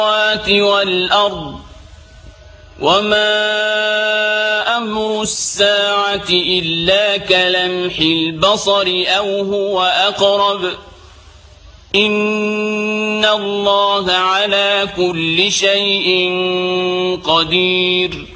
والأرض وما أمر الساعة إلا كلمح البصر أو هو أقرب إن الله على كل شيء قدير